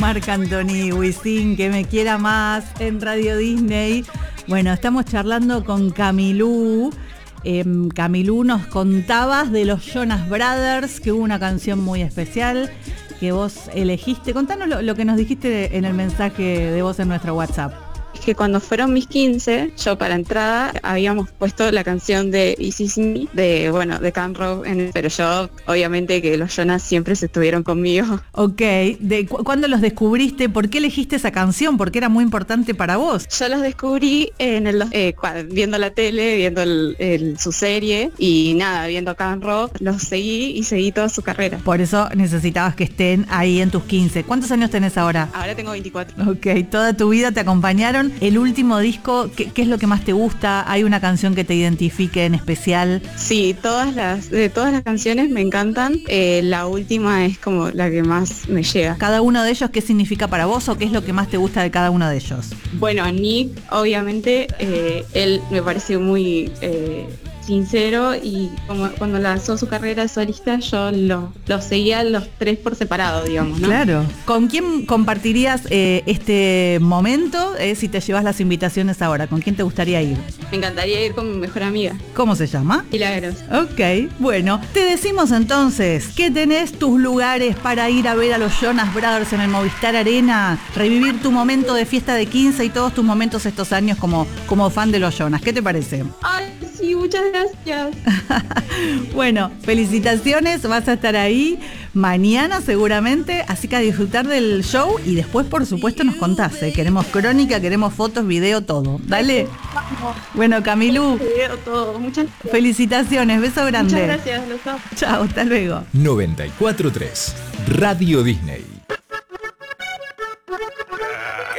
Marc Anthony, Wisin, que me quiera más en Radio Disney. Bueno, estamos charlando con Camilú. Camilú, nos contabas de los Jonas Brothers, que hubo una canción muy especial que vos elegiste. Contanos lo que nos dijiste en el mensaje de voz en nuestro WhatsApp. Es que cuando fueron mis 15, yo para entrada habíamos puesto la canción de Easy Me, de Camp Rock, pero yo, obviamente que los Jonas siempre se estuvieron conmigo. Ok, ¿cuándo los descubriste? ¿Por qué elegiste esa canción? ¿Por qué era muy importante para vos? Yo los descubrí viendo la tele, viendo su serie y nada, viendo Camp Rock, los seguí y seguí toda su carrera. Por eso necesitabas que estén ahí en tus 15. ¿Cuántos años tenés ahora? Ahora tengo 24. Ok, toda tu vida te acompañaron. El último disco, ¿qué es lo que más te gusta? ¿Hay una canción que te identifique en especial? Sí, todas las canciones me encantan. La última es como la que más me llega. ¿Cada uno de ellos qué significa para vos o qué es lo que más te gusta de cada uno de ellos? Bueno, Nick, obviamente, él me parece muy sincero y como cuando lanzó su carrera solista yo lo seguía los tres por separado, digamos, ¿no? Claro. ¿Con quién compartirías este momento si te llevas las invitaciones ahora? ¿Con quién te gustaría ir? Me encantaría ir con mi mejor amiga. ¿Cómo se llama? Milagros. Ok, bueno, te decimos entonces que tenés tus lugares para ir a ver a los Jonas Brothers en el Movistar Arena, revivir tu momento de fiesta de 15 y todos tus momentos estos años como fan de los Jonas. ¿Qué te parece? Ay, sí, muchas gracias. Bueno, felicitaciones, vas a estar ahí mañana seguramente, así que a disfrutar del show y después por supuesto nos contás, queremos crónica, queremos fotos, video, todo. Dale. Bueno, Camilú, Video, todo. Muchas felicitaciones, beso grande. Muchas gracias, los amo. Chao, hasta luego. 94.3 Radio Disney.